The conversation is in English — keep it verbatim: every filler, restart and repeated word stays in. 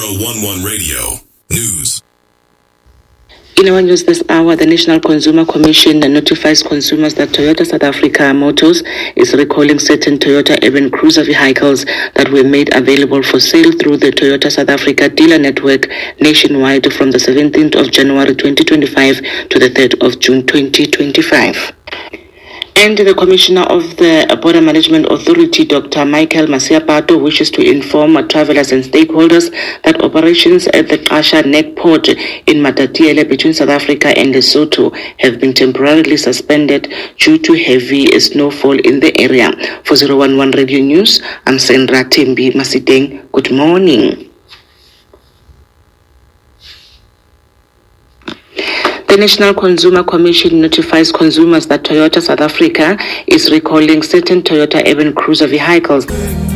one one Radio News. In our news this hour, the National Consumer Commission notifies consumers that Toyota South Africa Motors is recalling certain Toyota urban cruiser vehicles that were made available for sale through the Toyota South Africa dealer network nationwide from the seventeenth of January twenty twenty-five to the third of June twenty twenty-five. And the Commissioner of the Border Management Authority, Doctor Michael Masiapato, wishes to inform travelers and stakeholders that operations at the Qasha Neck Port in Matatiele between South Africa and Lesotho have been temporarily suspended due to heavy snowfall in the area. For zero one one Radio News, I'm Sandra Tembi Masiteng. Good morning. The National Consumer Commission notifies consumers that Toyota South Africa is recalling certain Toyota urban cruiser vehicles.